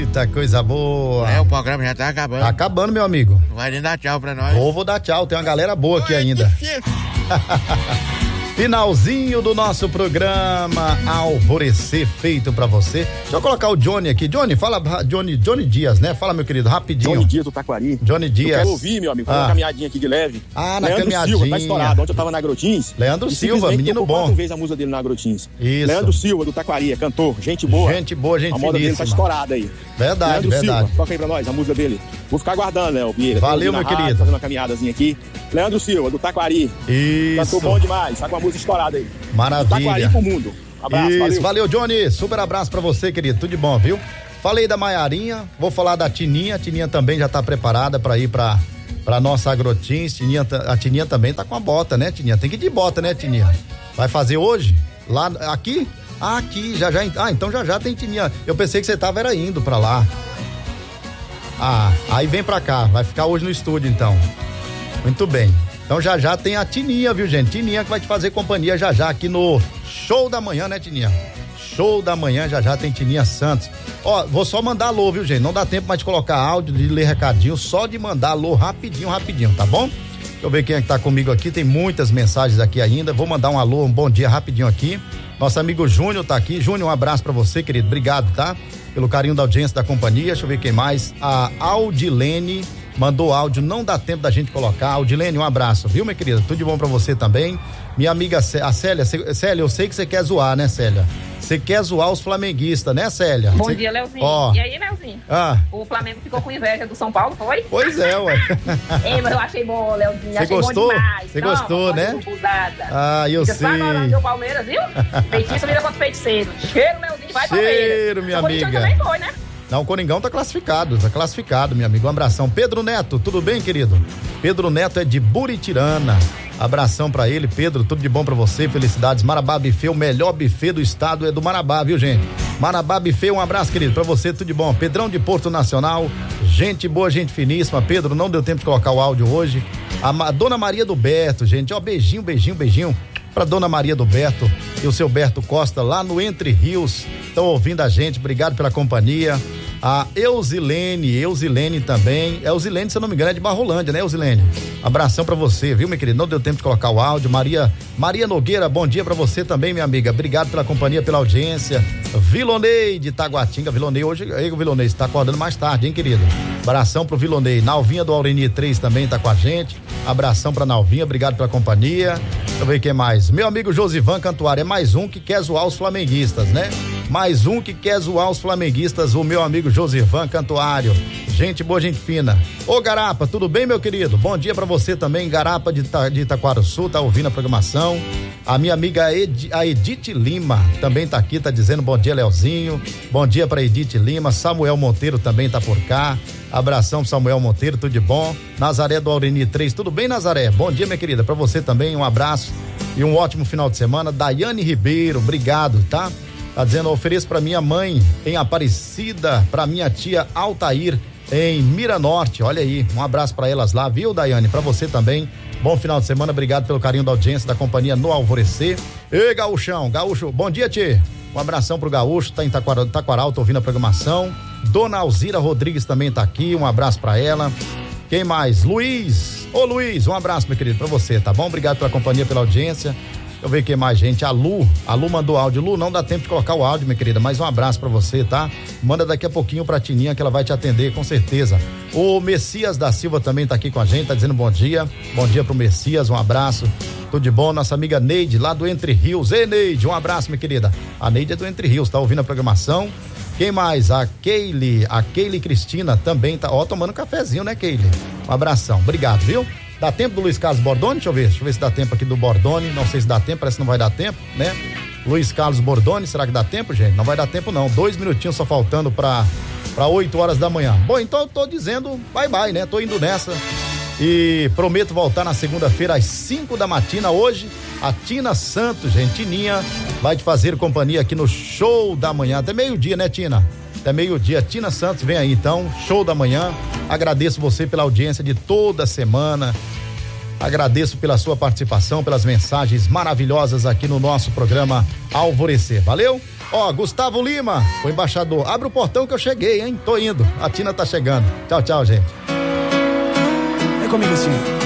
Eita, coisa boa. O programa já tá acabando. Tá acabando, meu amigo. Não vai nem dar tchau pra nós. Vou dar tchau, tem uma galera boa aqui ainda. Finalzinho do nosso programa Alvorecer feito pra você. Deixa eu colocar o Johnny aqui. Johnny, fala, Johnny Dias, né? Fala, meu querido, rapidinho. Johnny Dias do Taquari. Johnny Dias. Eu quero ouvir, meu amigo, uma caminhadinha aqui de leve. Na Leandro caminhadinha. Silva, tá estourado. Ontem eu tava na Agrotins. Leandro Silva, menino bom. 4 vezes a música dele na Agrotins. Isso. Leandro Silva do Taquari, cantor, gente boa. Gente boa, gente finíssima. A moda dele tá estourada aí. Verdade, Leandro verdade. Silva, toca aí pra nós a música dele. Vou ficar aguardando, Léo Vieira. Valeu, meu querido. Fazendo uma caminhadazinha aqui. Leandro Silva do Taquari. Isso. Cantor bom demais, tá com a música estourada aí. Maravilha. Taquari pro mundo. Abraço, isso, valeu, Johnny. Super abraço pra você, querido. Tudo de bom, viu? Falei da Maiarinha, vou falar da Tininha. A Tininha também já tá preparada pra ir pra nossa Agrotins. A Tininha também tá com a bota, né, Tininha? Tem que ir de bota, né, Tininha? Vai fazer hoje? Lá, aqui? Aqui, já. Então já tem Tininha. Eu pensei que você era indo pra lá. Aí vem pra cá. Vai ficar hoje no estúdio, então. Muito bem. Então já tem a Tininha, viu, gente? Tininha que vai te fazer companhia já aqui no Show da Manhã, né, Tininha? Show da Manhã, já tem Tininha Santos. Ó, vou só mandar alô, viu, gente? Não dá tempo mais de colocar áudio, de ler recadinho, só de mandar alô rapidinho, tá bom? Deixa eu ver quem é que tá comigo aqui, tem muitas mensagens aqui ainda. Vou mandar um alô, um bom dia rapidinho aqui. Nosso amigo Júnior tá aqui. Júnior, um abraço pra você, querido. Obrigado, tá? Pelo carinho da audiência da companhia. Deixa eu ver quem mais. A Aldilene mandou áudio, não dá tempo da gente colocar. Aldilene, um abraço, viu, minha querida? Tudo de bom pra você também. Minha amiga a Célia, eu sei que você quer zoar, né, Célia? Você quer zoar os flamenguistas, né, Célia? Bom dia, Leozinho. E aí, Leozinho? O Flamengo ficou com inveja do São Paulo, foi? Pois é, ué. Ei, mas eu achei bom, Leozinho. Você gostou? Você gostou, né? Eu sei. Você vai agora o Palmeiras, viu? Feitiço vira contra feiticeiro. Cheiro, Leozinho, vai Palmeiras. Cheiro, minha amiga. O também foi, né? Não, o Coringão tá classificado, meu amigo. Um abração. Pedro Neto, tudo bem, querido? Pedro Neto é de Buritirana. Abração pra ele, Pedro, tudo de bom pra você, felicidades. Marabá Buffet, o melhor buffet do estado é do Marabá, viu, gente? Marabá Buffet, um abraço, querido, pra você, tudo de bom. Pedrão de Porto Nacional, gente boa, gente finíssima. Pedro, não deu tempo de colocar o áudio hoje. A Dona Maria do Berto, gente, ó, beijinho pra Dona Maria do Berto e o seu Berto Costa lá no Entre Rios, estão ouvindo a gente, obrigado pela companhia. A Eusilene também. Eusilene, se eu não me engano, é de Barrolândia, né, Eusilene? Abração pra você, viu, meu querido? Não deu tempo de colocar o áudio. Maria Nogueira, bom dia pra você também, minha amiga. Obrigado pela companhia, pela audiência. Vilonei de Taguatinga. Vilonei, hoje, Vilonei, você tá acordando mais tarde, hein, querido? Abração pro Vilonei. Nalvinha do Aureni 3 também tá com a gente. Abração pra Nalvinha, obrigado pela companhia. Deixa eu ver quem mais. Meu amigo Josivan Cantuário, é mais um que quer zoar os flamenguistas, né? Mais um que quer zoar os flamenguistas, o meu amigo Josivan Cantuário. Gente boa, gente fina. Ô Garapa, tudo bem, meu querido? Bom dia pra você também, Garapa de Itaquaruçu, tá ouvindo a programação. A minha amiga a Edith Lima também tá aqui, tá dizendo bom dia, Leozinho. Bom dia pra Edith Lima. Samuel Monteiro também tá por cá. Abração pro Samuel Monteiro, tudo de bom. Nazaré do Aureni 3, tudo bem, Nazaré? Bom dia, minha querida, pra você também, um abraço e um ótimo final de semana. Daiane Ribeiro, obrigado, tá? Tá dizendo, ofereço pra minha mãe em Aparecida, pra minha tia Altair em Miranorte, olha aí, um abraço pra elas lá, viu, Daiane? Pra você também, bom final de semana, obrigado pelo carinho da audiência da companhia no Alvorecer. Ei, Gaúchão, Gaúcho, bom dia, tchê. Um abração pro Gaúcho, tá em Taquaral, tô ouvindo a programação. Dona Alzira Rodrigues também tá aqui, um abraço pra ela. Quem mais? Luiz, ô Luiz, um abraço, meu querido, pra você, tá bom? Obrigado pela companhia, pela audiência. Deixa eu ver quem mais, gente. A Lu mandou áudio. Lu, não dá tempo de colocar o áudio, minha querida, mas um abraço pra você, tá? Manda daqui a pouquinho pra Tininha que ela vai te atender, com certeza. O Messias da Silva também tá aqui com a gente, tá dizendo bom dia. Bom dia pro Messias, um abraço. Tudo de bom, nossa amiga Neide, lá do Entre Rios. Ei, Neide, um abraço, minha querida. A Neide é do Entre Rios, tá ouvindo a programação. Quem mais? A Keile Cristina também tá, ó, tomando um cafezinho, né, Keile? Um abração, obrigado, viu? Dá tempo do Luiz Carlos Bordoni? Deixa eu ver se dá tempo aqui do Bordoni. Não sei se dá tempo, parece que não vai dar tempo, né? Luiz Carlos Bordoni, será que dá tempo, gente? Não vai dar tempo, não. 2 minutinhos só faltando pra 8 horas da manhã. Bom, então eu tô dizendo bye, né? Tô indo nessa. E prometo voltar na segunda-feira às 5 da matina. Hoje, a Tina Santos, gente. Tininha vai te fazer companhia aqui no Show da Manhã. Até meio-dia, né, Tina? Até meio-dia. Tina Santos vem aí, então. Show da Manhã. Agradeço você pela audiência de toda semana. Agradeço pela sua participação, pelas mensagens maravilhosas aqui no nosso programa Alvorecer. Valeu? Ó, Gustavo Lima, o embaixador. Abre o portão que eu cheguei, hein? Tô indo. A Tina tá chegando. Tchau, tchau, gente. É comigo assim.